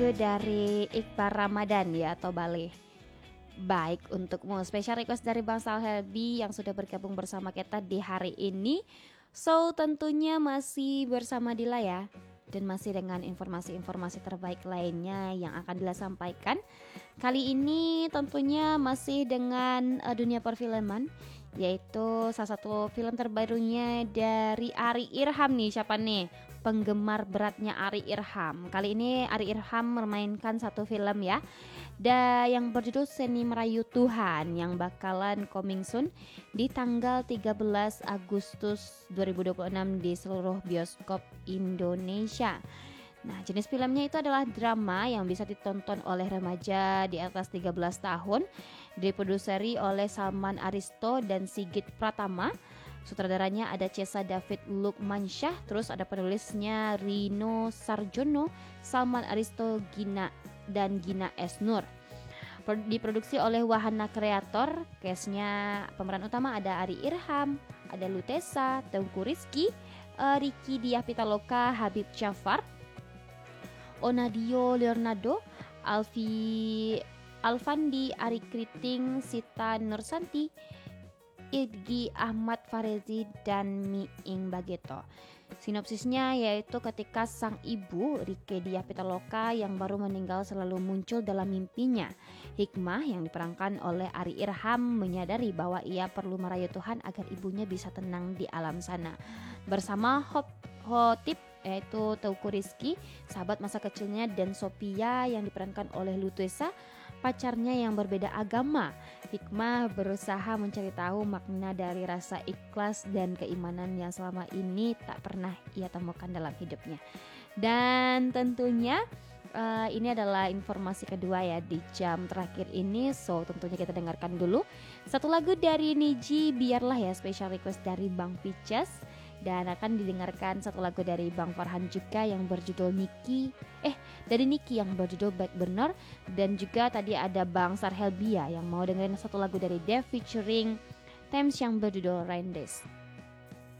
lagu dari Iqbal Ramadan ya atau Bale. Baik, untukmu special request dari Bang Sal Helbi yang sudah bergabung bersama kita di hari ini. So tentunya masih bersama Dila ya, dan masih dengan informasi-informasi terbaik lainnya yang akan Dila sampaikan. Kali ini tentunya masih dengan dunia perfilman, yaitu salah satu film terbarunya dari Ari Irham nih. Siapa nih? Penggemar beratnya Ari Irham. Kali ini Ari Irham memainkan satu film ya, yang berjudul Seni Merayu Tuhan, yang bakalan coming soon di tanggal 13 Agustus 2026 di seluruh bioskop Indonesia. Nah, jenis filmnya itu adalah drama yang bisa ditonton oleh remaja di atas 13 tahun, diproduseri oleh Salman Aristo dan Sigit Pratama. Sutradaranya ada Cesa David Lukmansyah, terus ada penulisnya Rino Sarjono, Salman Aristo, Gina S. Nur. Diproduksi oleh Wahana Kreator. Cast-nya pemeran utama ada Ari Irham, ada Lutesa, Teuku Rizky, Ricky Diah Pitaloka, Habib Jafar, Onadio Leonardo, Alfandi, Ari Kriting, Sita Nursanti, Idgi Ahmad Farezi, dan Miing Bageto. Sinopsisnya yaitu ketika sang ibu Rike Diah Pitaloka yang baru meninggal selalu muncul dalam mimpinya. Hikmah yang diperankan oleh Ari Irham menyadari bahwa ia perlu merayu Tuhan agar ibunya bisa tenang di alam sana. Bersama Hotip yaitu Teuku Rizky, sahabat masa kecilnya, dan Sophia yang diperankan oleh Lutesa, pacarnya yang berbeda agama. Hikmah berusaha mencari tahu makna dari rasa ikhlas dan keimanan yang selama ini tak pernah ia temukan dalam hidupnya. Dan tentunya ini adalah informasi kedua ya di jam terakhir ini. So tentunya kita dengarkan dulu satu lagu dari Niji, Biarlah ya, special request dari Bang Pices. Dan akan didengarkan satu lagu dari Bang Farhan juga yang berjudul Niki yang berjudul Back Burner. Dan juga tadi ada Bang Sar Helbia yang mau dengerin satu lagu dari Dev featuring Thames yang berjudul Rain Days.